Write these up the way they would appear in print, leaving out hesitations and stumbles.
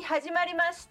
始まりました。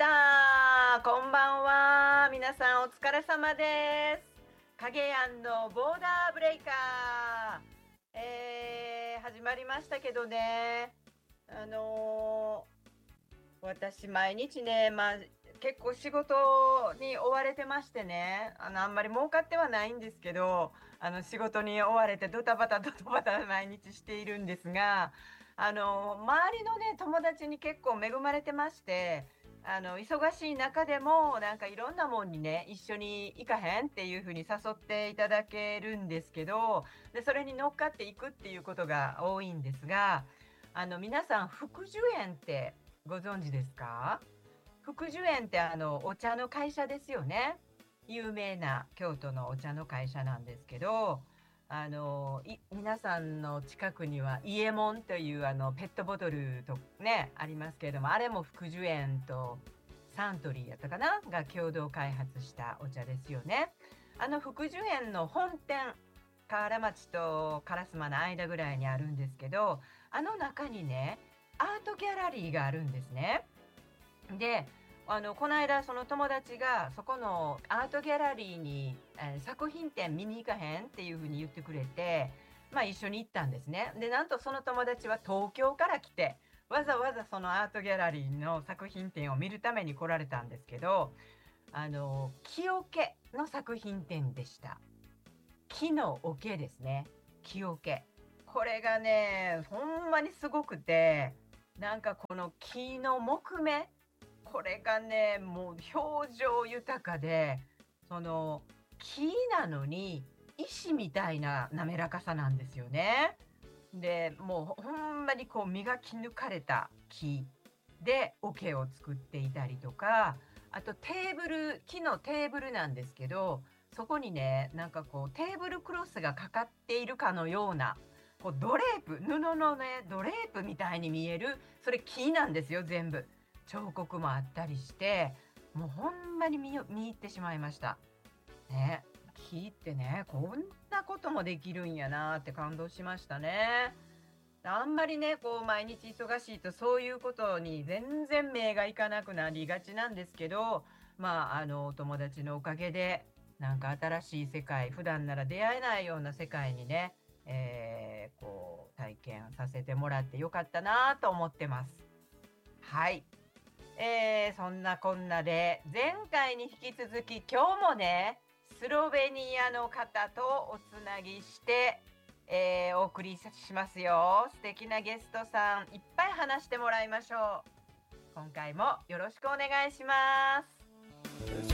こんばんは。皆さんお疲れ様です。影のボーダーブレイカー。始まりましたけどね。あの私毎日ね、結構仕事に追われてましてね、あんまり儲かってはないんですけど、仕事に追われてドタバタドタバタ毎日しているんですが、周りのね、友達に結構恵まれてまして、忙しい中でも、なんかいろんなもんにね、一緒に行かへんっていう風に誘っていただけるんですけど、で、それに乗っかっていくっていうことが多いんですが、皆さん、福寿園ってご存知ですか？福寿園ってお茶の会社ですよね。有名な京都のお茶の会社なんですけど、皆さんの近くには伊右衛門というペットボトルとね、ありますけれども、あれも福寿園とサントリーやったかなが共同開発したお茶ですよね。福寿園の本店、河原町と烏丸の間ぐらいにあるんですけど、あの中にね、アートギャラリーがあるんですね。で、この間その友達がそこのアートギャラリーに、作品展見に行かへんっていう風に言ってくれて、一緒に行ったんですね。で、なんとその友達は東京から来て、わざわざそのアートギャラリーの作品展を見るために来られたんですけど、木桶の作品展でした。木の桶ですね。木桶。これがね、ほんまにすごくて、なんかこの木の木目、これがね、もう表情豊かで、その木なのに石みたいな滑らかさなんですよね。で、もうほんまにこう磨き抜かれた木で桶を作っていたりとか、あと木のテーブルなんですけど、そこにね、なんかこうテーブルクロスがかかっているかのような、こうドレープ、布のね、ドレープみたいに見える、それ木なんですよ、全部。彫刻もあったりして、もうほんまに見入ってしまいました。ね、木ってね、こんなこともできるんやなって感動しましたね。あんまりね、こう毎日忙しいとそういうことに全然目がいかなくなりがちなんですけど、お友達のおかげで、なんか新しい世界、普段なら出会えないような世界にね、こう体験させてもらってよかったなと思ってます。はい。そんなこんなで、前回に引き続き今日もね、スロベニアの方とおつなぎして、お送りしますよ。素敵なゲストさんいっぱい話してもらいましょう。今回もよろしくお願いします。